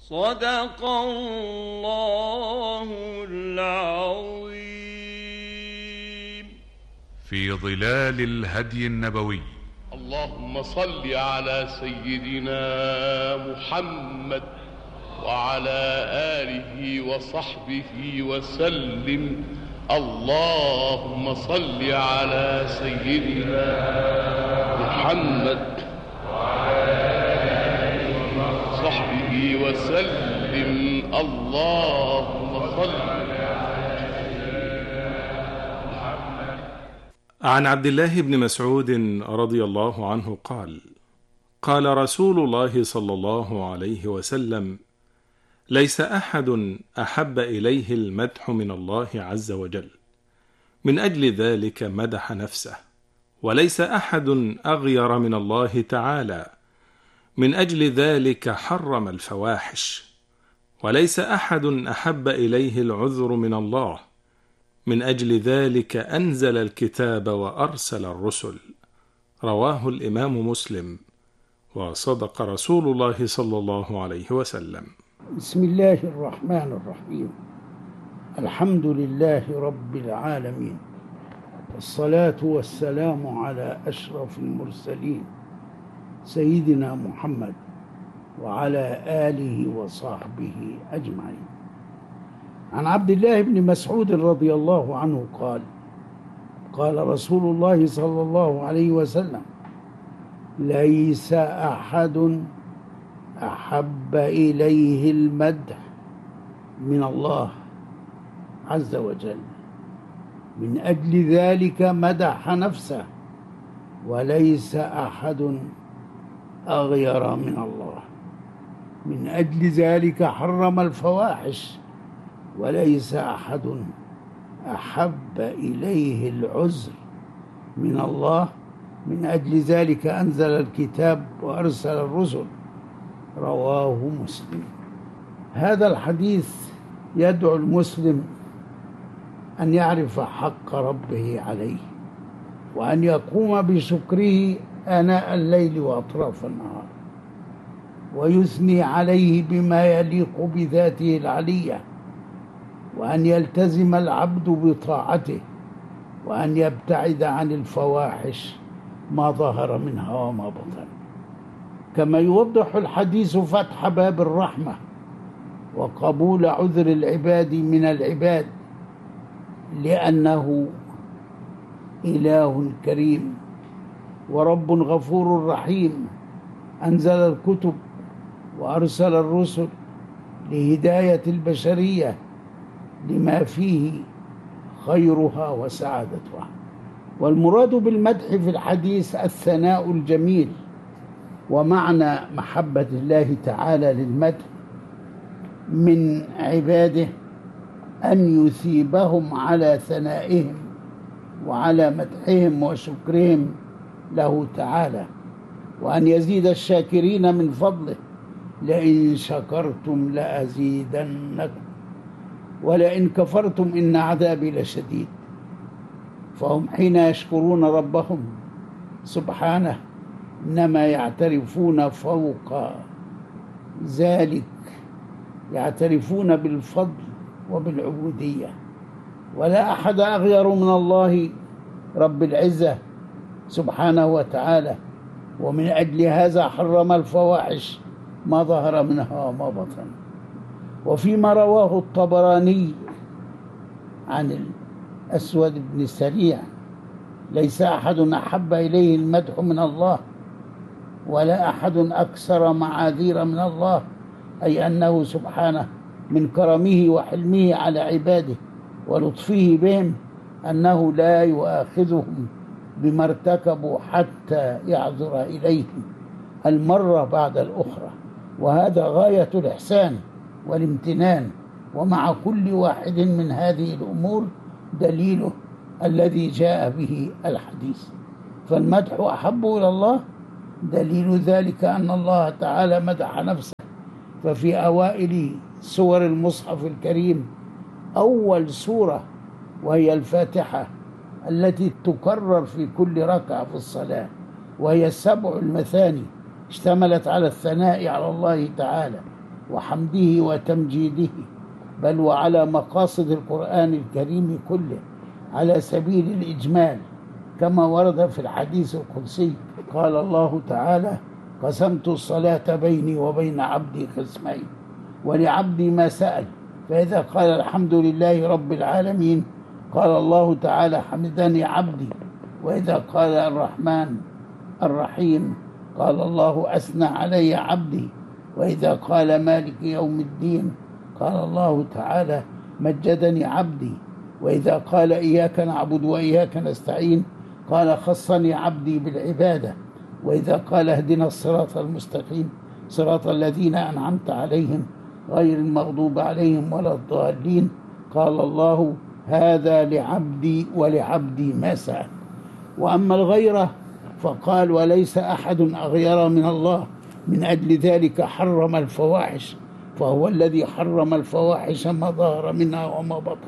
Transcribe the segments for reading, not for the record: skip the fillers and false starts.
صدق الله العظيم. في ظلال الهدي النبوي. اللهم صل على سيدنا محمد وعلى آله وصحبه وسلم. اللهم صل على سيدنا محمد وعلى آله وصحبه وسلم. اللهم صل على سيدنا محمد. عن عبد الله بن مسعود رضي الله عنه قال: قال رسول الله صلى الله عليه وسلم: ليس أحد أحب إليه المدح من الله عز وجل، من أجل ذلك مدح نفسه، وليس أحد أغير من الله تعالى، من أجل ذلك حرم الفواحش، وليس أحد أحب إليه العذر من الله، من أجل ذلك أنزل الكتاب وأرسل الرسل. رواه الإمام مسلم، وصدق رسول الله صلى الله عليه وسلم. بسم الله الرحمن الرحيم. الحمد لله رب العالمين، والصلاة والسلام على أشرف المرسلين سيدنا محمد وعلى آله وصحبه أجمعين. عن عبد الله بن مسعود رضي الله عنه قال: قال رسول الله صلى الله عليه وسلم: ليس أحد أحب إليه المدح من الله عز وجل، من أجل ذلك مدح نفسه، وليس أحد أغير من الله، من أجل ذلك حرم الفواحش، وليس أحد أحب إليه العذر من الله، من أجل ذلك أنزل الكتاب وأرسل الرسل. رواه مسلم. هذا الحديث يدعو المسلم أن يعرف حق ربه عليه، وأن يقوم بشكره آناء الليل وأطراف النهار، ويثني عليه بما يليق بذاته العلية، وأن يلتزم العبد بطاعته، وأن يبتعد عن الفواحش ما ظهر منها وما بطن. كما يوضح الحديث فتح باب الرحمة وقبول عذر العباد من العباد، لأنه إله كريم ورب غفور رحيم، أنزل الكتب وأرسل الرسل لهداية البشرية لما فيه خيرها وسعادتها. والمراد بالمدح في الحديث الثناء الجميل، ومعنى محبة الله تعالى للمدح من عباده أن يثيبهم على ثنائهم وعلى مدحهم وشكرهم له تعالى، وأن يزيد الشاكرين من فضله: لئن شكرتم لأزيدنكم ولئن كفرتم إن عذابي لشديد. فهم حين يشكرون ربهم سبحانه إنما يعترفون فوق ذلك، يعترفون بالفضل وبالعبودية، ولا أحد أغير من الله رب العزة سبحانه وتعالى، ومن أجل هذا حرم الفواحش ما ظهر منها وما بطن. وفيما رواه الطبراني عن الأسود بن سريع: ليس أحد أحب إليه المدح من الله، ولا أحد أكثر معاذير من الله، أي أنه سبحانه من كرمه وحلمه على عباده ولطفه بهم أنه لا يؤاخذهم بما ارتكبوا حتى يعذر إليهم المرة بعد الأخرى. وهذا غاية الإحسان والامتنان. ومع كل واحد من هذه الأمور دليله الذي جاء به الحديث. فالمدح أحب إلى الله، دليل ذلك أن الله تعالى مدح نفسه. ففي أوائل سور المصحف الكريم أول سورة وهي الفاتحة التي تكرر في كل ركعة في الصلاة، وهي 7 المثاني، اشتملت على الثناء على الله تعالى وحمده وتمجيده، بل وعلى مقاصد القرآن الكريم كله على سبيل الإجمال، كما ورد في الحديث القدسي: قال الله تعالى: قسمت الصلاة بيني وبين عبدي قسمين ولعبدي ما سأل. فإذا قال الحمد لله رب العالمين قال الله تعالى: حمدني عبدي. وإذا قال الرحمن الرحيم قال الله: أثنى علي عبدي. وإذا قال مالك يوم الدين قال الله تعالى: مجدني عبدي. وإذا قال إياك نعبد وإياك نستعين قال: خصني عبدي بالعبادة. وإذا قال اهدنا الصراط المستقيم صراط الذين أنعمت عليهم غير المغضوب عليهم ولا الضالين قال الله: هذا لعبدي ولعبدي ما سأل. وأما الغيرة فقال: وليس أحد أغير من الله، من أجل ذلك حرم الفواحش، فهو الذي حرم الفواحش ما ظهر منها وما بطن،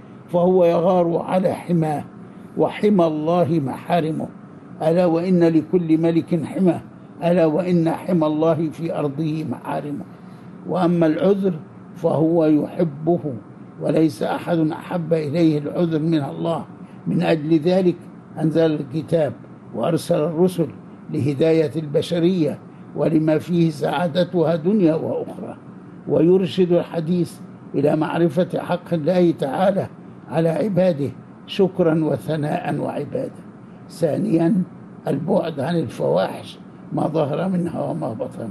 فهو يغار على حماه، وحمى الله محارمه. ألا وإن لكل ملك حمى، ألا وإن حمى الله في أرضه محارمه. وأما العذر فهو يحبه، وليس أحد أحب إليه العذر من الله، من أجل ذلك أنزل الكتاب وأرسل الرسل لهداية البشرية ولما فيه سعادتها دنيا وأخرى، ويرشد الحديث إلى معرفة حق الله تعالى على عباده شكرا وثناء وعبادة. ثانيا البعد عن الفواحش ما ظهر منها وما بطن.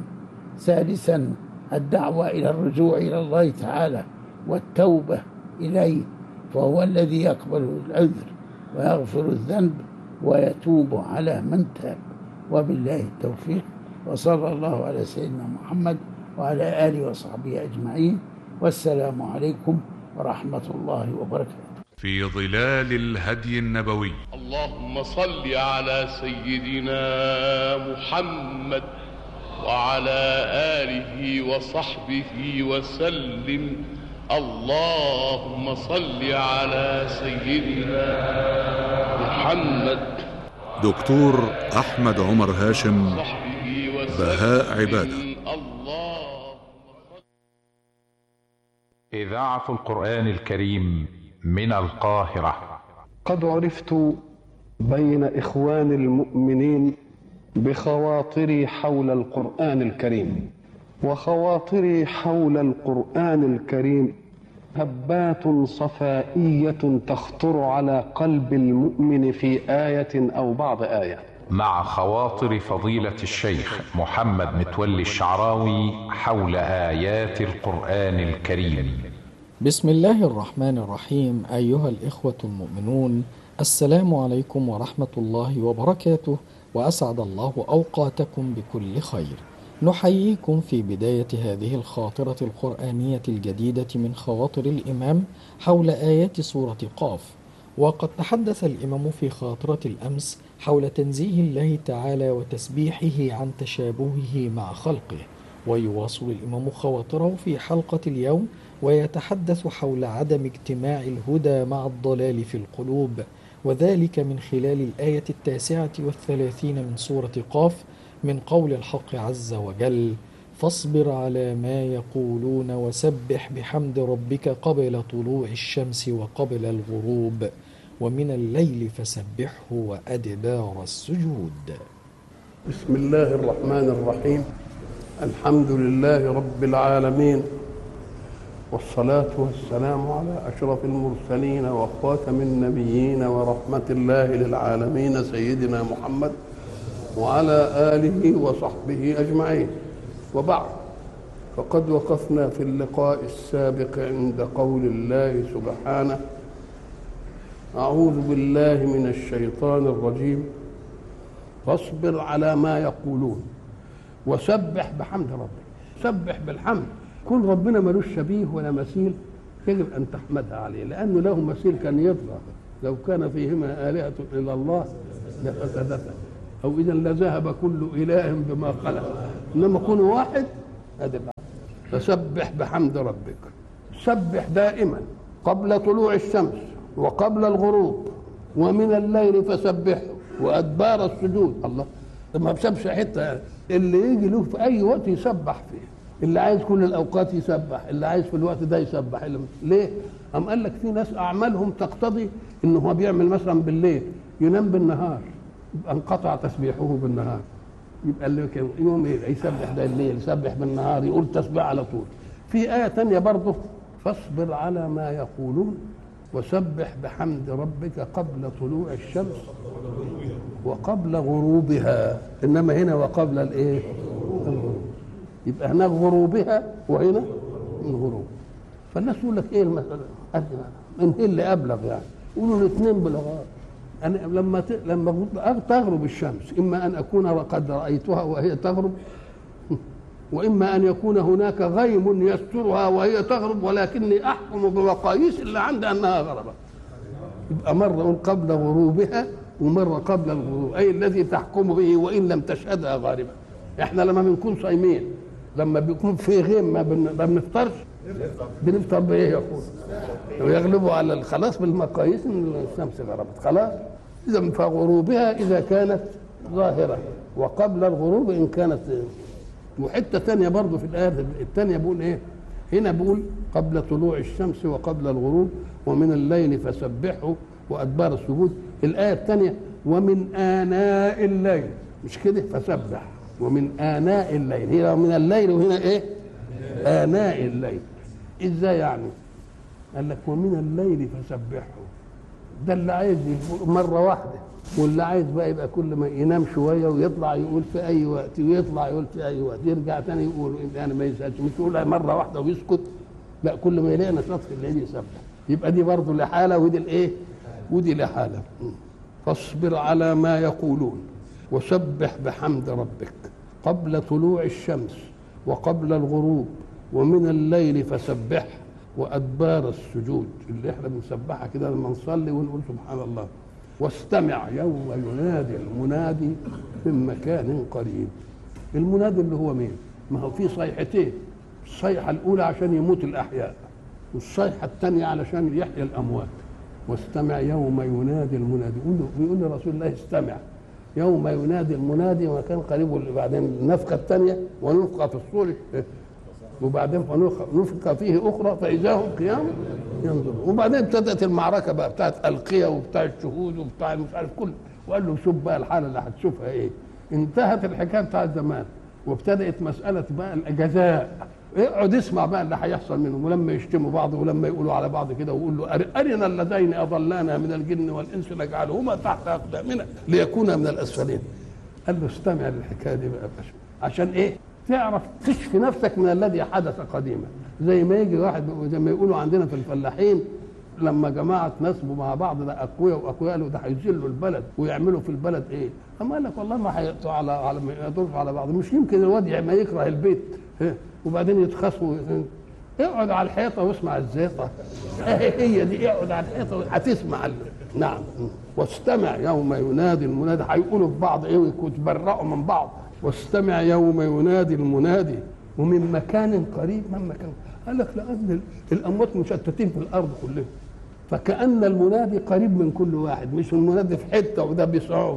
ثالثا الدعوة إلى الرجوع إلى الله تعالى والتوبة إليه، فهو الذي يقبل العذر ويغفر الذنب ويتوب على من تاب. وبالله التوفيق، وصلى الله على سيدنا محمد وعلى آله وصحبه أجمعين، والسلام عليكم ورحمة الله وبركاته. في ظلال الهدي النبوي. اللهم صل على سيدنا محمد وعلى آله وصحبه وسلم. اللهم صل على سيدنا محمد. دكتور أحمد عمر هاشم، بهاء عبادة. إذاعة القرآن الكريم من القاهرة. قد عرفت بين إخوان المؤمنين بخواطري حول القرآن الكريم، وخواطري حول القرآن الكريم هبات صفائية تخطر على قلب المؤمن في آية أو بعض آية. مع خواطر فضيلة الشيخ محمد متولي الشعراوي حول آيات القرآن الكريم. بسم الله الرحمن الرحيم. أيها الإخوة المؤمنون، السلام عليكم ورحمة الله وبركاته، وأسعد الله أوقاتكم بكل خير. نحييكم في بداية هذه الخاطرة القرآنية الجديدة من خواطر الإمام حول آيات سورة قاف. وقد تحدث الإمام في خاطرة الأمس حول تنزيه الله تعالى وتسبيحه عن تشابهه مع خلقه، ويواصل الإمام خواطره في حلقة اليوم ويتحدث حول عدم اجتماع الهدى مع الضلال في القلوب، وذلك من خلال الآية 39 من سورة قاف، من قول الحق عز وجل: فاصبر على ما يقولون وسبح بحمد ربك قبل طلوع الشمس وقبل الغروب ومن الليل فسبحه وأدبار السجود. بسم الله الرحمن الرحيم. الحمد لله رب العالمين، والصلاة والسلام على أشرف المرسلين وخاتم النبيين ورحمة الله للعالمين سيدنا محمد وعلى آله وصحبه أجمعين. وبعد، فقد وقفنا في اللقاء السابق عند قول الله سبحانه: أعوذ بالله من الشيطان الرجيم، فاصبر على ما يقولون وسبح بحمد ربك. سبح بالحمد، كل ربنا ملوش شبيه ولا مثيل، يجب أن تحمدها عليه، لأنه له مثيل كان يطغى، لو كان فيهما آلهة إلا الله لفسدتا، أو إذا لذهب كل إله بما خلق، إنما كل واحد هذا. فسبح بحمد ربك، سبح دائما قبل طلوع الشمس وقبل الغروب ومن الليل فسبحه وأدبار السجود. الله ما بسبش حتة، اللي يجي له في أي وقت يسبح فيه، اللي عايز كل الاوقات يسبح، اللي عايز في الوقت ده يسبح. ليه؟ قام قال لك في ناس اعمالهم تقتضي انه هو بيعمل مثلا بالليل ينام بالنهار، يبقى انقطع تسبيحه بالنهار، يبقى اللي يوم يسبح ده الليل، يسبح بالنهار، يقول تسبيح على طول. في آية تانية برضه، فاصبر على ما يقولون وسبح بحمد ربك قبل طلوع الشمس وقبل غروبها. انما هنا وقبل الايه؟ الغروب. يبقى هناك غروبها وهنا الغروب. فالناس يقول لك ايه المسألة؟ من ايه اللي ابلغ يعني؟ يقولوا الاثنين بلغات. أنا لما تغرب الشمس إما أن أكون وقد رأيتها وهي تغرب، وإما أن يكون هناك غيم يسترها وهي تغرب، ولكني أحكم بمقاييس اللي عندي أنها غربت. يبقى مرة أقول قبل غروبها ومرة قبل الغروب، أي الذي تحكم به وإن لم تشهدها غاربة. إحنا لما بنكون صايمين لما بيكون في غيم ما بنفطرش، بنفطر بإيه يقول؟ ويغلبوا على خلاص بالمقاييس إن الشمس غربت خلاص. إذا فغروبها إذا كانت ظاهرة، وقبل الغروب إن كانت. وحتة ثانية برضو في الآية الثانية بيقول إيه؟ هنا بيقول قبل طلوع الشمس وقبل الغروب ومن الليل فسبحه وأدبار السجود. الآية الثانية ومن آناء الليل، مش كده؟ فسبح ومن آناء الليل، هنا من الليل وهنا إيه؟ آناء الليل. إزاي يعني؟ قال لك ومن الليل فسبحه، ده اللي عايز مرة واحدة، واللي عايز بقى يبقى كل ما ينام شوية ويطلع يقول في أي وقت، ويطلع يقول في أي وقت، يرجع تاني يقول يعني ما يسألش، مش يقول مرة واحدة ويسكت، لا كل ما يلاقي نشاط في الليل يسبح. يبقى دي برضه لحالة ودي الإيه؟ ودي لحالة. فاصبر على ما يقولون وسبح بحمد ربك قبل طلوع الشمس وقبل الغروب ومن الليل فسبح وأدبار السجود، اللي احنا بنسبحها كده لما نصلي ونقول سبحان الله. واستمع يوم ينادي المنادي من مكان قريب. المنادي اللي هو مين؟ ما هو في صيحتين، الصيحة الأولى عشان يموت الأحياء، والصيحة الثانية علشان يحيى الأموات. واستمع يوم ينادي المنادي، بيقول لرسول الله استمع يوم ينادي المنادي ومكان قريب. وبعدين النفخة الثانية ونفخة في الصور، وبعدين نفخ فيه اخرى فاذا هم قيام ينظرون. وبعدين ابتدات المعركه بقى بتاعت القيه وبتاع الشهود وبتاع مش عارف كل، وقال له شوف بقى الحاله اللي هتشوفها ايه. انتهت الحكايه بتاعت زمان وابتدات مساله بقى الجزاء. اقعد اسمع بقى اللي هيحصل منهم، ولما يشتموا بعض ولما يقولوا على بعض كده ويقول له ارنا اللذين اضلانا من الجن والانس نجعلهما تحت اقدامنا ليكونا من الاسفلين. قال له استمع للحكايه دي بقى عشان ايه؟ تعرف تشفي نفسك من الذي حدث قديما. زي ما يجي واحد زي ما يقولوا عندنا في الفلاحين لما جماعه نسبوا مع بعض، ده اقوياء واقوياء، قالوا ده هيذلوا البلد ويعملوا في البلد ايه؟ اما قال لك والله ما هيقطعوا على ما يضروا على بعض، مش يمكن الواد ما يكره البيت وبعدين يتخاصموا. اقعد على الحيطه واسمع الزيطه. هي دي، اقعد على الحيطه هتسمع. نعم. واستمع يوم ينادي المنادي، هيقولوا في بعض ايه ويتبرأوا من بعض. واستمع يوم ينادي المنادي ومن مكان قريب. من مكان؟ قال لك لأن الأموات مشتتين في الأرض كلهم، فكأن المنادي قريب من كل واحد، مش المنادي في حتة وده بيصعد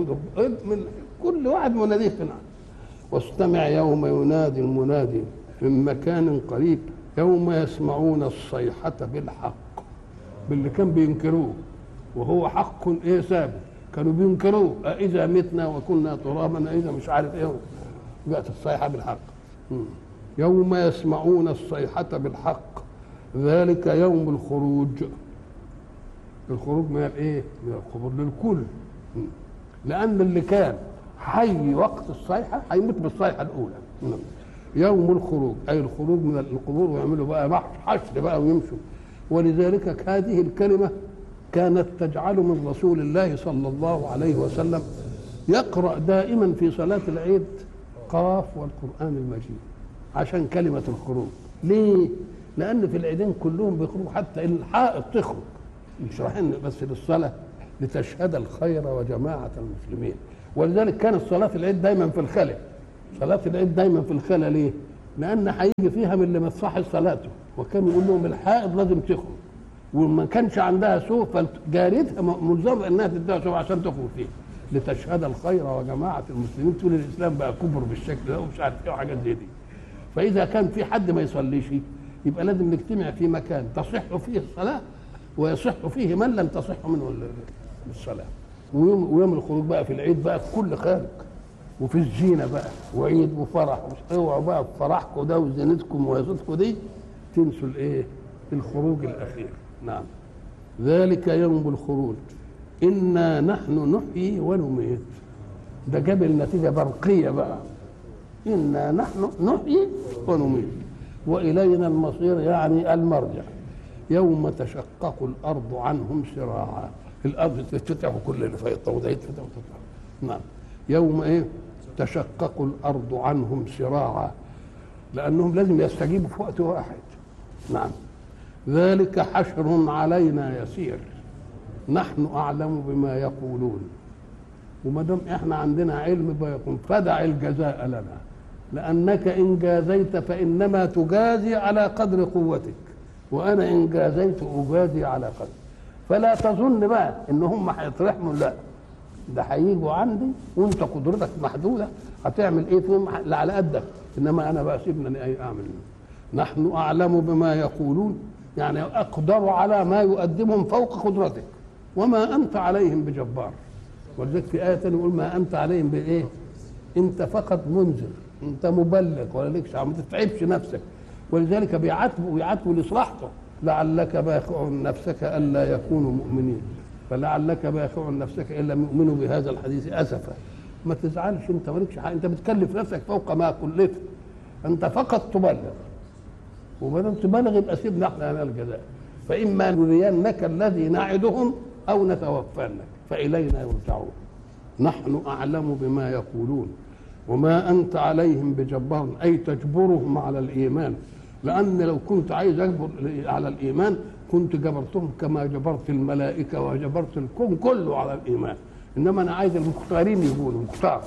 من كل واحد مناديه في الأرض. واستمع يوم ينادي المنادي من مكان قريب يوم يسمعون الصيحة بالحق، باللي كان بينكروه وهو حق ايه سابه، كانوا بينكروه إذا متنا وكنا ترابا إذا مش عارف إيه. جاءت الصيحة بالحق. يوم يسمعون الصيحة بالحق ذلك يوم الخروج. الخروج من الإيه؟ من القبور للكل، لأن اللي كان حي وقت الصيحة هيموت بالصيحة الأولى. يوم الخروج أي الخروج من القبور، ويعملوا بقى حشر بقى ويمشوا. ولذلك هذه الكلمة كانت تجعل من رسول الله صلى الله عليه وسلم يقرأ دائما في صلاة العيد قاف والقرآن المجيد عشان كلمة الخروج. ليه؟ لأن في العيدين كلهم بيخرجوا، حتى الحائط تخرج، مش رايحين بس للصلاة، لتشهد الخير وجماعة المسلمين. ولذلك كانت صلاة العيد دايما في الخلا. صلاة العيد دايما في الخلا ليه؟ لأن هيجي فيها من اللي ما تصحي صلاته، وكان يقول لهم الحائط لازم تخرج، وما كانش عندها سوق فجارتها ملزمه انها تديها سوق عشان تخرج فيه لتشهد الخير وجماعه المسلمين. تقول الاسلام بقى كبر بالشكل ده ومش عارف ايه وحاجات زي دي. فإذا كان في حد ما يصليش يبقى لازم نجتمع في مكان تصح فيه الصلاة ويصح فيه من لم تصح منه الصلاة. ويوم الخروج بقى في العيد بقى كل خارج، وفي الزينة بقى وعيد وفرح. اوعوا بقى فرحكم ده وزينتكم ويصتكم دي تنسوا الايه؟ الخروج الأخير. نعم، ذلك يوم الخروج إنا نحن نحيي ونميت. ده جاب النتيجة برقية بقى، إنا نحن نحيي ونميت وإلينا المصير، يعني المرجع. يوم تشقق الأرض عنهم سراعا، الأرض تتفتح وكل اللي فيها وده يتفتح وتفتح. نعم، يوم إيه؟ تشقق الأرض عنهم سراعا، لأنهم لازم يستجيبوا في وقت واحد. نعم، ذلك حشر علينا يسير نحن أعلم بما يقولون. وما دام احنا عندنا علم بيقول فدع الجزاء لنا، لأنك إن جازيت فإنما تجازي على قدر قوتك، وأنا إن جازيت أجازي على قدر. فلا تظن بقى إن هم هيترحموا، لا، ده هيجوا عندي وأنت قدرتك محدودة، هتعمل إيه فيهم على قدك، إنما أنا بقى سيبنا أعمل. نحن أعلم بما يقولون، يعني أقدر على ما يقدمهم فوق قدرتك، وما أنت عليهم بجبار. ولذلك في آية يقول ما أنت عليهم بإيه؟ أنت فقط منذر، أنت مبلغ ولا لكش، ما تتعبش نفسك. ولذلك بيعاتبوا لإصلاحته، لعلك باخع نفسك ألا يكونوا مؤمنين، فلعلك باخع نفسك إلا يؤمنوا بهذا الحديث أسفا. ما تزعلش، أنت مالكش حاجة، أنت بتكلف نفسك فوق ما كلفت، أنت فقط تبلغ، وما دام تبلغ يبقى سيبنا احنا على الجزاء. فإما نرينك الذي نعدهم أو نتوفانك فإلينا يرجعون. نحن أعلم بما يقولون وما أنت عليهم بجبار، أي تجبرهم على الإيمان، لأن لو كنت عايز أجبر على الإيمان كنت جبرتهم كما جبرت الملائكة وجبرت الكون كله على الإيمان، إنما أنا عايز المختارين يقولوا مختار.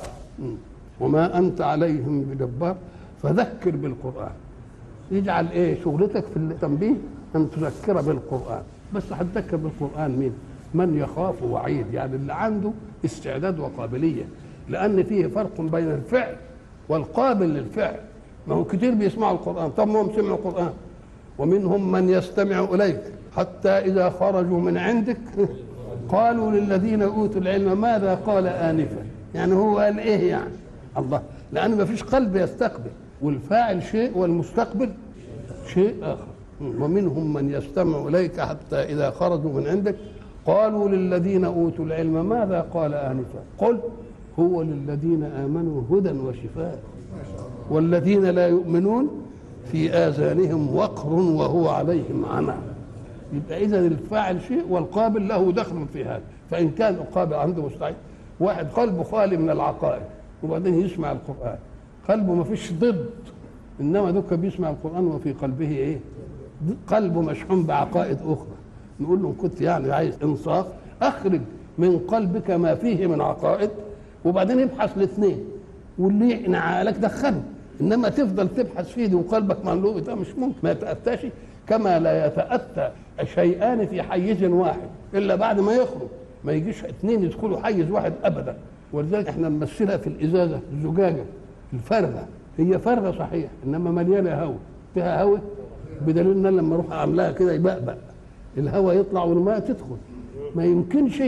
وما أنت عليهم بجبار فذكر بالقرآن. يجعل إيه شغلتك في التنبيه أن تذكر بالقرآن، بس هتذكر بالقرآن مين؟ من يخاف وعيد، يعني اللي عنده استعداد وقابلية، لأن فيه فرق بين الفعل والقابل للفعل. ما هو كتير بيسمعوا القرآن، طب ما هم سمعوا القرآن. ومنهم من يستمع إليك حتى إذا خرجوا من عندك قالوا للذين أوتوا العلم ماذا قال آنفا، يعني هو قال إيه يعني الله، لأن ما فيش قلب يستقبل، والفاعل شيء والمستقبل شيء آخر. ومنهم من يستمع إليك حتى إذا خرجوا من عندك قالوا للذين أوتوا العلم ماذا قال آنفا قل هو للذين آمنوا هدى وشفاء والذين لا يؤمنون في آذانهم وقر وهو عليهم عمى. يبقى إذا الفاعل شيء والقابل له دخل في هذا. فإن كان القابل عنده مستعد، واحد قلبه خالي من العقائد وبعدين يسمع القرآن، قلبه ما فيش ضد، إنما دوك بيسمع القرآن وفي قلبه إيه؟ قلبه مشحون بعقائد أخرى. نقول له كنت يعني عايز إنصاف، أخرج من قلبك ما فيه من عقائد وبعدين ابحث الاثنين، واللي يقنع لك دخله. انما تفضل تبحث فيه وقلبك مملوء، ده مش ممكن، ما يتأتاش كما لا يتأتى شيئان في حيز واحد الا بعد ما يخرج. ما يجيش اثنين يدخلوا حيز واحد ابدا. ولذلك احنا نمثلها في الازازه الزجاجه الفارغه، هي فارغه صحيح انما مليانه هواء، فيها هواء، بدليل ان لما اروح اعملها كده يبقبق الهواء يطلع والماء تدخل. ما يمكنش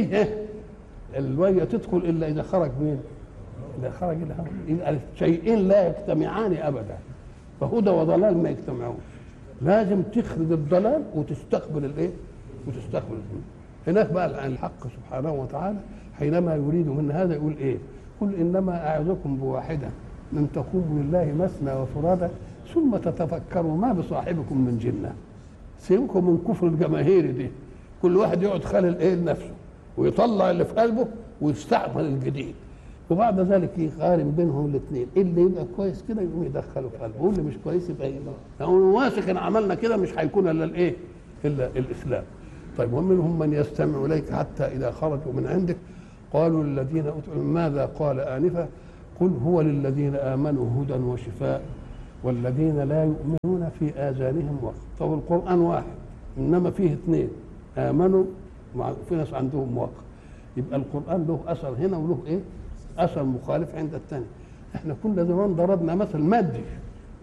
الميه تدخل الا اذا خرج مين؟ إذا خرج الهواء. يبقى شيئين لا يجتمعان ابدا، فهدى وضلال ما يجتمعون. لازم تخرج الضلال وتستقبل الايه؟ وتستقبل الهدى. هناك بقى الحق سبحانه وتعالى حينما يريد من هذا يقول ايه؟ قل انما اعظكم بواحده ان تقوموا لله مثنى وفرادى ثم تتفكروا ما بصاحبكم من جنه. سيبكم من كفر الجماهير دي، كل واحد يقعد خالل ايه لنفسه ويطلع اللي في قلبه ويستعمل الجديد، وبعد ذلك يقارن بينهم الاثنين، اللي يبقى كويس كده يقوم يدخله في قلبه، واللي مش كويس يبقى لو واثق ان عملنا كده مش هيكون الا الايه؟ الا الاسلام. طيب ومنهم من يستمع اليك حتى اذا خرجوا من عندك قالوا للذين اوتوا ماذا قال انفا قل هو للذين امنوا هدى وشفاء والذين لا يؤمنون في اذانهم وقر. طب القران واحد انما فيه اثنين، امنوا في ناس عندهم وقر، يبقى القران له اثر هنا وله ايه؟ اثر مخالف عند الثاني. احنا كنا زمان ضربنا مثل مادي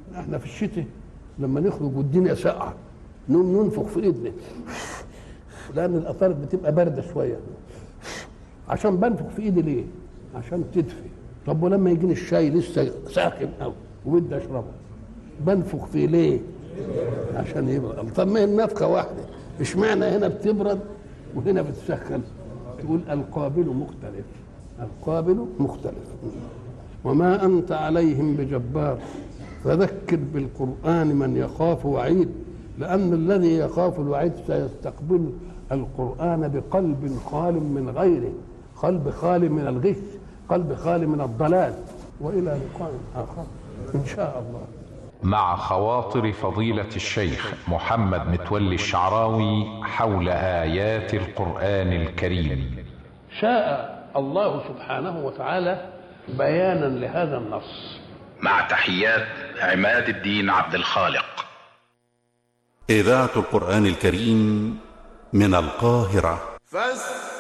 احنا في الشتاء لما نخرج والدنيا ساقعه ننفخ في ايدنا لان الاثار بتبقى بارده شويه. عشان بنفخ في ايدي ليه؟ عشان تدفي. طب ولما يجيني الشاي لسه ساخن قوي وبدي اشربه بنفخ فيه ليه؟ عشان يبرد. طب ما هي النفخه واحده، اشمعنى هنا بتبرد وهنا بتسخن؟ تقول القابل مختلف. القابل مختلف. وما انت عليهم بجبار فذكر بالقرآن من يخاف وعيد، لأن الذي يخاف الوعيد سيستقبل القرآن بقلب خال من غيره، قلب خال من الغش، قلب خال من الضلال. وإلى لقاء آخر إن شاء الله. مع خواطر فضيلة الشيخ محمد متولي الشعراوي حول آيات القرآن الكريم. شاء الله سبحانه وتعالى بيانا لهذا النص. مع تحيات عماد الدين عبد الخالق. إذاعة القرآن الكريم من القاهرة.